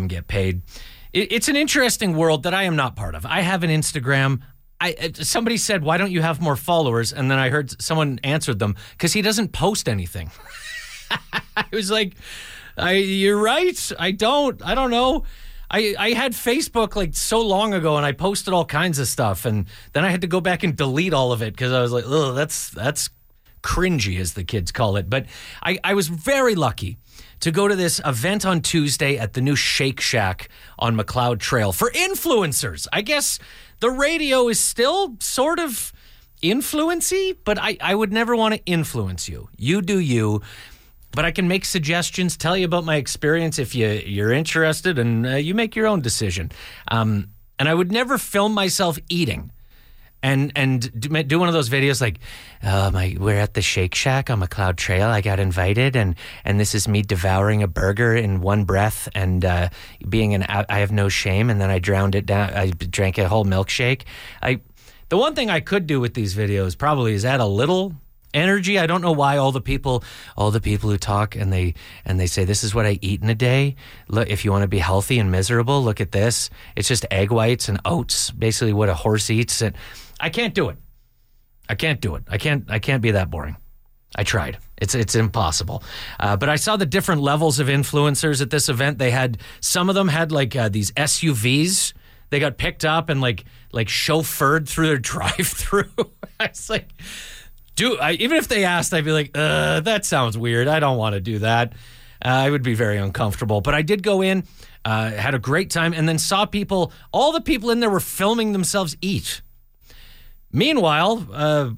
them get paid. It's an interesting world that I am not part of. I have an Instagram. Somebody said, why don't you have more followers? And then I heard someone answered them, because he doesn't post anything. I was like, you're right. I don't know. I had Facebook like so long ago, and I posted all kinds of stuff, and then I had to go back and delete all of it because I was like, oh, that's cringy, as the kids call it. But I was very lucky to go to this event on Tuesday at the new Shake Shack on McLeod Trail for influencers. I guess the radio is still sort of influency, but I would never want to influence you. You do you. But I can make suggestions, tell you about my experience if you're interested, and you make your own decision. And I would never film myself eating and do one of those videos like, we're at the Shake Shack on McLeod Trail. I got invited, and this is me devouring a burger in one breath and I have no shame, and then I drowned it down. I drank a whole milkshake. The one thing I could do with these videos probably is add a little energy. I don't know why all the people who talk and they say, this is what I eat in a day. Look, if you want to be healthy and miserable, look at this. It's just egg whites and oats, basically what a horse eats. And I can't do it. I can't be that boring. I tried. It's impossible. But I saw the different levels of influencers at this event. Some of them had like these SUVs. They got picked up and like chauffeured through their drive-through. I was like, even if they asked, I'd be like, that sounds weird. I don't want to do that. I would be very uncomfortable. But I did go in, had a great time, and then saw all the people in there were filming themselves eat. Meanwhile,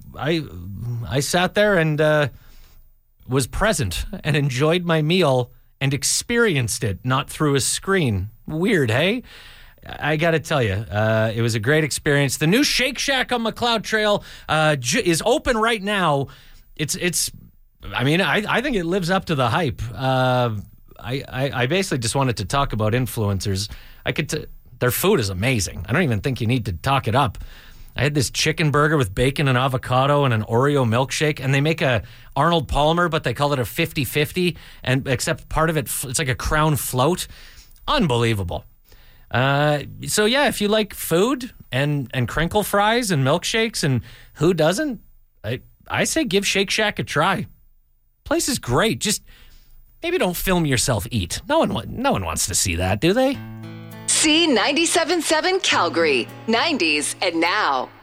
I sat there and was present and enjoyed my meal and experienced it, not through a screen. Weird, hey? I got to tell you, it was a great experience. The new Shake Shack on McLeod Trail is open right now. I think it lives up to the hype. I basically just wanted to talk about influencers. Their food is amazing. I don't even think you need to talk it up. I had this chicken burger with bacon and avocado and an Oreo milkshake, and they make a Arnold Palmer, but they call it a 50-50, and except part of it, it's like a Crown float. Unbelievable. So yeah, if you like food and crinkle fries and milkshakes, and who doesn't, I say give Shake Shack a try. Place is great. Just maybe don't film yourself eat. No one wants to see that, do they? C97.7 Calgary, 90s and now.